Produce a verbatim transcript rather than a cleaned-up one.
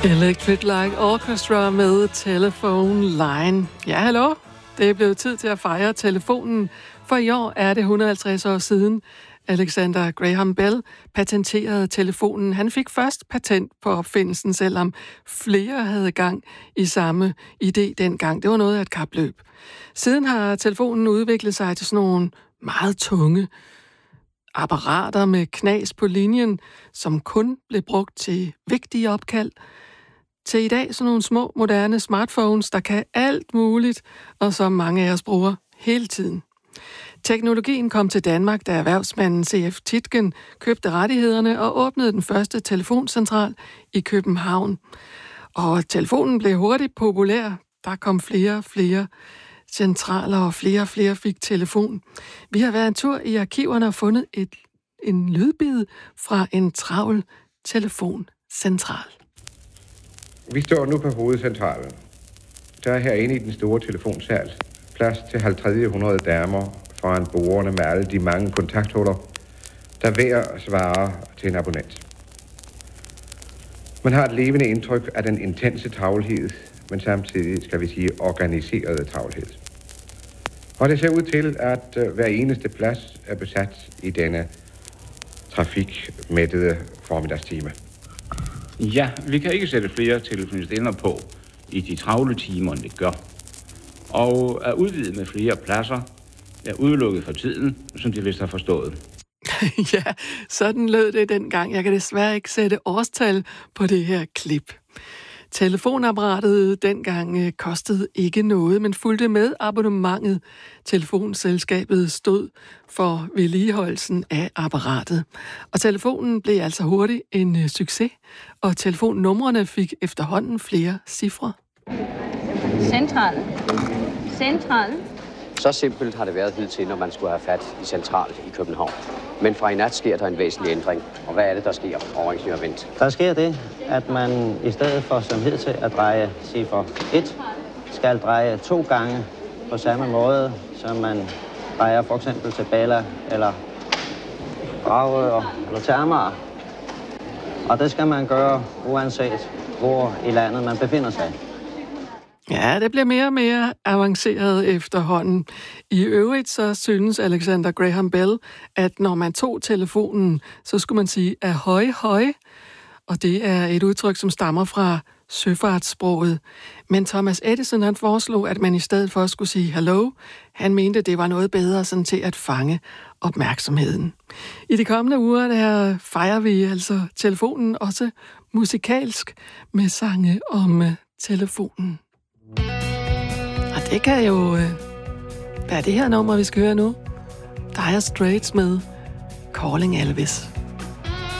Electric Light Orchestra med Telephone Line. Ja, hallo. Det er blevet tid til at fejre telefonen, for i år er det et hundrede og halvtreds år siden, Alexander Graham Bell patenterede telefonen. Han fik først patent på opfindelsen, selvom flere havde gang i samme idé dengang. Det var noget af et kapløb. Siden har telefonen udviklet sig til sådan nogle meget tunge apparater med knas på linjen, som kun blev brugt til vigtige opkald, til i dag sådan nogle små, moderne smartphones, der kan alt muligt, og som mange af os bruger hele tiden. Teknologien kom til Danmark, da erhvervsmanden C F Tietgen købte rettighederne og åbnede den første telefoncentral i København. Og telefonen blev hurtigt populær. Der kom flere og flere centraler, og flere og flere fik telefon. Vi har været en tur i arkiverne og fundet et, en lydbid fra en travl telefoncentral. Vi står nu på hovedcentralen. Der er herinde i den store telefonsal plads til halvtreds hundrede damer foran bordene med alle de mange kontakthuller, der hver svarer til en abonnent. Man har et levende indtryk af den intense travlhed, men samtidig, skal vi sige, organiserede travlhed. Og det ser ud til, at hver eneste plads er besat i denne trafikmættede formiddagstime. Ja, vi kan ikke sætte flere telefonister på i de travle timer, end det gør. Og er udvidet med flere pladser, er udelukket for tiden, som de vist har forstået. Ja, sådan lød det dengang. Jeg kan desværre ikke sætte årstal på det her klip. Telefonapparatet dengang kostede ikke noget, men fulgte med abonnementet. Telefonselskabet stod for vedligeholdelsen af apparatet. Og telefonen blev altså hurtigt en succes, og telefonnumrene fik efterhånden flere cifre. Centralen. Centralen. Så simpelt har det været hidtil, når man skulle have fat i central i København. Men fra i nat sker der en væsentlig ændring. Og hvad er det, der sker over Ingeniør Wendt? Der sker det, at man i stedet for som hidtil at dreje cifre et, skal dreje to gange på samme måde, som man drejer for eksempel til Bala eller Dragør eller Termar. Og det skal man gøre uanset hvor i landet man befinder sig. Ja, det bliver mere og mere avanceret efterhånden. I øvrigt så synes Alexander Graham Bell, at når man tog telefonen, så skulle man sige ahoj, høj. Og det er et udtryk, som stammer fra søfartssproget. Men Thomas Edison, han foreslog, at man i stedet for skulle sige hello. Han mente, det var noget bedre sådan til at fange opmærksomheden. I de kommende uger, der fejrer vi altså telefonen også musikalsk med sange om telefonen. Og det kan jo øh, være det her nummer, vi skal høre nu. Dire Straits med Calling Elvis.